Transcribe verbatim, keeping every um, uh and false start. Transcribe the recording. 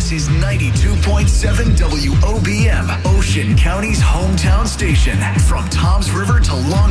This is ninety-two point seven W O B M, Ocean County's hometown station. From Toms River to Long